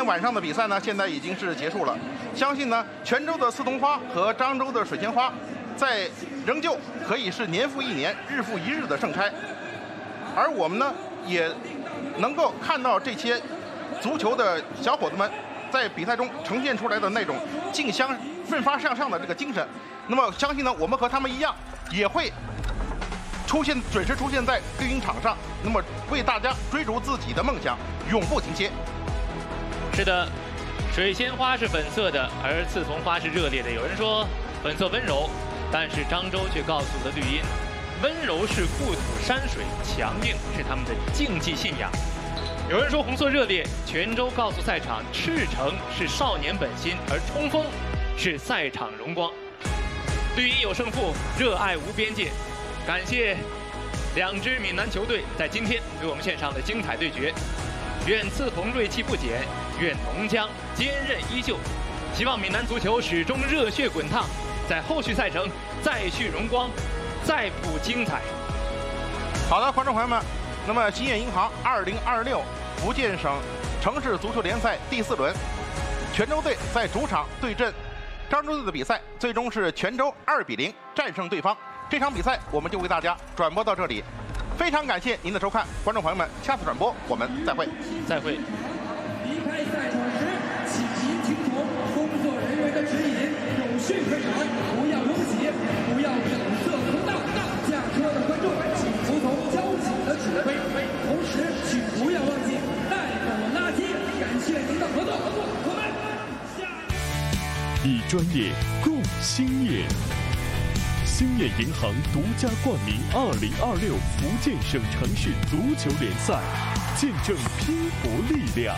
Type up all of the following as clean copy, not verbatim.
晚上的比赛呢，现在已经是结束了。相信呢，泉州的刺桐花和漳州的水仙花，仍旧可以是年复一年、日复一日的盛开。而我们呢，也能够看到这些足球的小伙子们在比赛中呈现出来的那种奋发向上的这个精神。那么，相信呢，我们和他们一样，也会准时出现在绿茵场上，那么为大家追逐自己的梦想，永不停歇。 是的，水仙花是粉色的，而刺桐花是热烈的。有人说粉色温柔，但是漳州却告诉了绿茵，温柔是故土山水，强硬是他们的竞技信仰。有人说红色热烈，泉州告诉赛场，赤诚是少年本心，而冲锋是赛场荣光。绿茵有胜负，热爱无边界。感谢两支闽南球队在今天为我们献上的精彩对决。愿刺桐锐气不减，愿浓江坚韧依旧。希望闽南足球始终热血滚烫，在后续赛程再续荣光，再谱精彩。 好的，观众朋友们，那么兴业银行2026福建省城市足球联赛第4轮，泉州队在主场对阵漳州队的比赛，最终是泉州2-0战胜对方。这场比赛我们就为大家转播到这里，非常感谢您的收看，观众朋友们，下次转播我们再会。 再会。 离开赛场时，请您听从工作人员的指引，有序退场，不要拥挤，不要堵塞通道。驾车的观众请服从交警的指挥，同时请不要忘记带走垃圾。感谢您的合作，我们下。 以专业共兴业。兴业银行独家冠名2026福建省城市足球联赛，见证拼搏力量。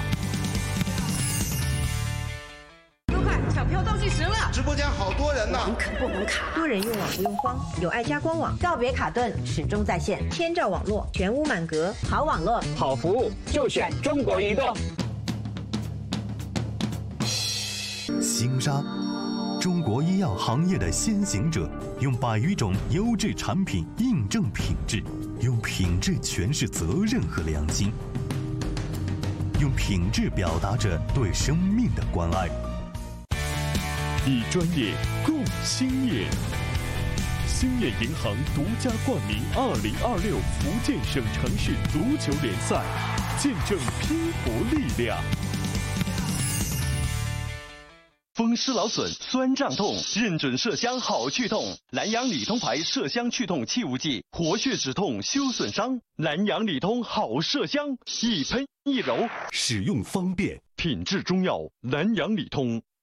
优快，抢票倒计时了！ 直播间好多人呢。 网卡不红卡，多人用网不用慌，有爱家官网，告别卡顿，始终在线，千兆网络，全屋满格，好网络， 好服务，就选中国移动。 星沙，中国医药行业的先行者，用100余种优质产品印证品质，用品质诠释责任和良心，用品质表达着对生命的关爱。 以专业共兴业。兴业银行独家冠名2026福建省城市足球联赛，见证拼搏力量。 风湿劳损、酸胀痛，认准麝香好去痛。南洋理通牌麝香去痛气雾剂，活血止痛、修损伤。南洋理通好麝香，一喷一揉， 使用方便， 品质中药。南洋理通。